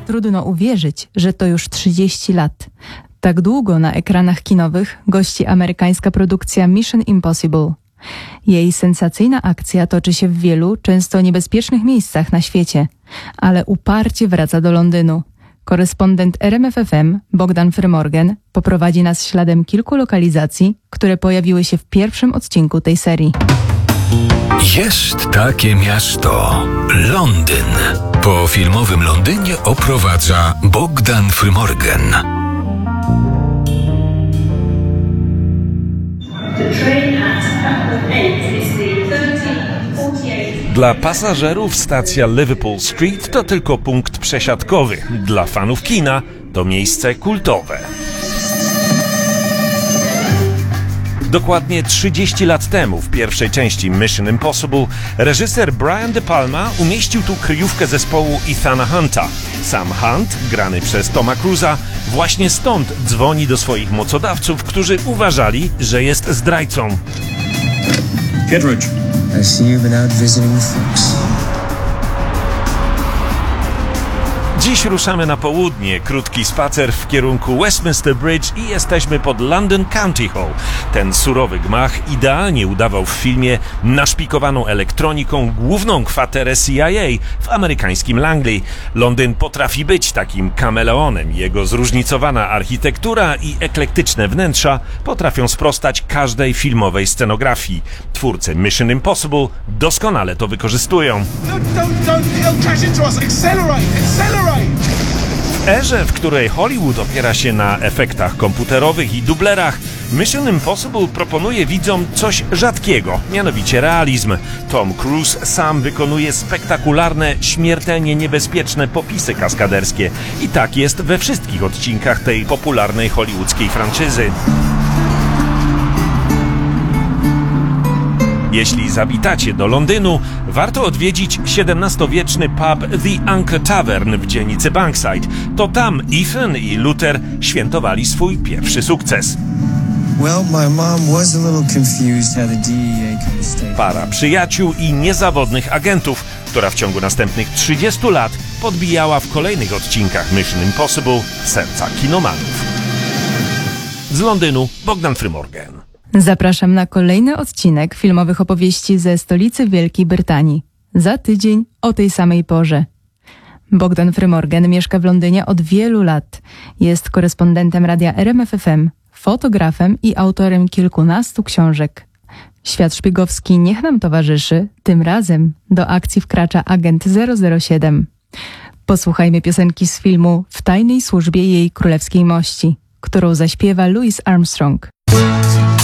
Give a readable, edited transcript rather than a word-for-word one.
Trudno uwierzyć, że to już 30 lat. Tak długo na ekranach kinowych gości amerykańska produkcja Mission Impossible. Jej sensacyjna akcja toczy się w wielu, często niebezpiecznych miejscach na świecie, ale uparcie wraca do Londynu. Korespondent RMFFM Bogdan Frymorgan poprowadzi nas śladem kilku lokalizacji, które pojawiły się w pierwszym odcinku tej serii. Jest takie miasto – Londyn. Po filmowym Londynie oprowadza Bogdan Frymorgan. Dla pasażerów stacja Liverpool Street to tylko punkt przesiadkowy. Dla fanów kina to miejsce kultowe. Dokładnie 30 lat temu, w pierwszej części Mission Impossible, reżyser Brian De Palma umieścił tu kryjówkę zespołu Ethana Hunta. Sam Hunt, grany przez Toma Cruise'a, właśnie stąd dzwoni do swoich mocodawców, którzy uważali, że jest zdrajcą. Kittredge. I see you've been out visiting folks. Dziś ruszamy na południe, krótki spacer w kierunku Westminster Bridge i jesteśmy pod London County Hall. Ten surowy gmach idealnie udawał w filmie naszpikowaną elektroniką główną kwaterę CIA w amerykańskim Langley. Londyn potrafi być takim kameleonem. Jego zróżnicowana architektura i eklektyczne wnętrza potrafią sprostać każdej filmowej scenografii. Twórcy Mission Impossible doskonale to wykorzystują. Don't crash into us! Accelerate! W erze, w której Hollywood opiera się na efektach komputerowych i dublerach, Mission Impossible proponuje widzom coś rzadkiego, mianowicie realizm. Tom Cruise sam wykonuje spektakularne, śmiertelnie niebezpieczne popisy kaskaderskie. I tak jest we wszystkich odcinkach tej popularnej hollywoodzkiej franczyzy. Jeśli zawitacie do Londynu, warto odwiedzić XVII-wieczny pub The Anchor Tavern w dzielnicy Bankside. To tam Ethan i Luther świętowali swój pierwszy sukces. Para przyjaciół i niezawodnych agentów, która w ciągu następnych 30 lat podbijała w kolejnych odcinkach Mission Impossible serca kinomanów. Z Londynu Bogdan Frymorgan. Zapraszam na kolejny odcinek filmowych opowieści ze stolicy Wielkiej Brytanii. Za tydzień o tej samej porze. Bogdan Frymorgan mieszka w Londynie od wielu lat. Jest korespondentem radia RMFFM, fotografem i autorem kilkunastu książek. Świat szpiegowski niech nam towarzyszy. Tym razem do akcji wkracza agent 007. Posłuchajmy piosenki z filmu W tajnej służbie jej królewskiej mości, którą zaśpiewa Louis Armstrong.